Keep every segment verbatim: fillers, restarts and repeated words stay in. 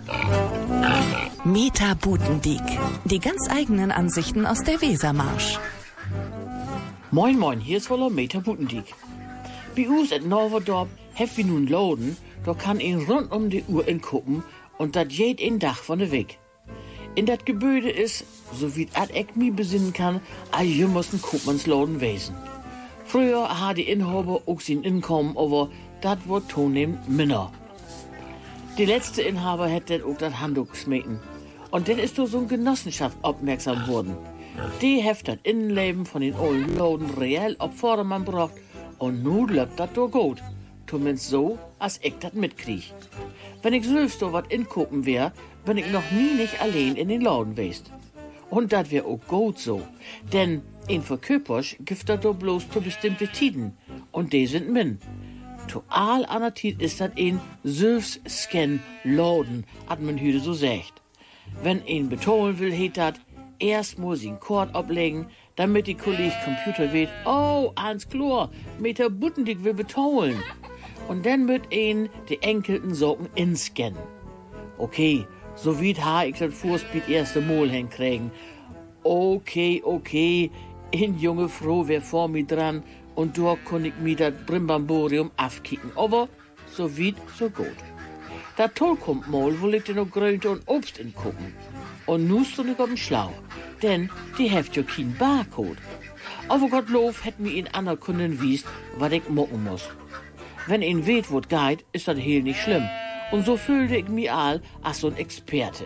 Meta Butendiek. Die ganz eigenen Ansichten aus der Wesermarsch. Moin moin, hier ist wohl Meta Butendiek. Bei uns in Noverdorp hef wir nun Loden, da kann ihn rund um die Uhr ingucken und dat jed in Dach von der Weg. In dat Gebäude ist, so wie dat ich mi besinnen kann, a jümmersten Koopmannsloden wesen. Früher ha die Inhaber auch sein Inkommen, aber dat wird zunehmend minder. Die letzte Inhaber hätte auch dat Handtuch geschmeten. Und dann ist so eine Genossenschaft aufmerksam worden. Die heft das Innenleben von den alten Loden reell auf Vordermann gebracht und nun läuft das doch gut. Zumindest so, als ich das mitkrieg. Wenn ich selbst so was ingucken wär, bin ich noch nie nicht allein in den Laden gewesen. Und das wär auch gut so. Denn in Verköpers gibt das doch bloß zu bestimmte Tiden. Und die sind min. Zu all aner Tid ist das ein Selbstscan-Laden, hat man heute so sagt. Wenn ihn betonen will, heet das, erst muss ihn Kord ablegen, damit die Kolleg Computer weht, oh, ans Chlor, Meta Butendiek will betonen. Und dann wird ihn die enkelten Socken inscannen. Okay, so wie ha ich das Vorspiel erste Mal hinkriegen. Okay, okay, in junge Frau wär vor mir dran und da kon ich mir das Brimbamborium afkicken. Aber so weit, so gut. Da toll kommt mal, wo liegt denn noch Grünte und Obst in gucken. Und nu stund ich auf dem Schlauch, denn die heft ja kein Barcode. Aber Gottlob hätt mir ihn aner Kunden wiest, was ich mocken muss. Wenn ihn weht, wot geht, ist das heel nicht schlimm. Und so fühlte ich mich all als so ein Experte.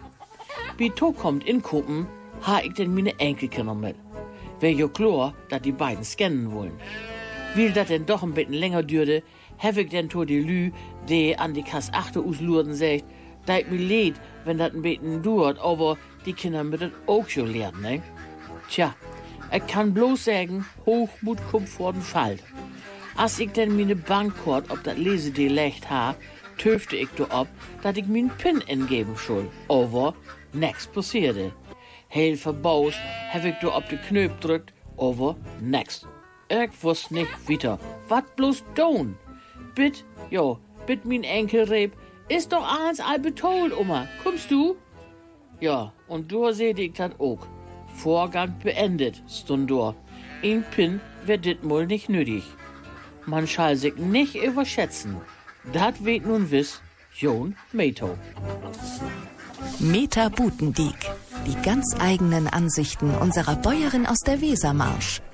Wie to kommt in Kuppen, ha ich denn meine Enkelkinder mit. Wär jo klar, dat die beiden scannen wollen. Will dat denn doch ein bisschen länger dürde, hef ich denn to die Lü, die an die Kass achte uslurden sagt, da ich mir leid, wenn dat ein bisschen dauert, aber die Kinder mit das auch schon lernen, ne? Tja, ich kann bloß sagen, Hochmut kommt vor den Fall. Als ich denn meine Bankkort ob dat Lesedeel legt ha, töfte ich do ob, dat ich min Pin ingeben soll. Aber nix passierte. Heel verbaust, hab ich do ob de Knöp drückt, aber nix. Ich wusst nicht weiter. Wat bloß tun? Bitt, jo, bitt min Enkelreb, ist doch alles all betolt, Oma. Kommst du? Ja, und du seh ich dat auch. Vorgang beendet, stund do. Ein Pin wär dit mal nicht nötig. Man schall sich nicht überschätzen. Dat weht nun wiss, Jon Meto. Meta Butendiek. Die ganz eigenen Ansichten unserer Bäuerin aus der Wesermarsch.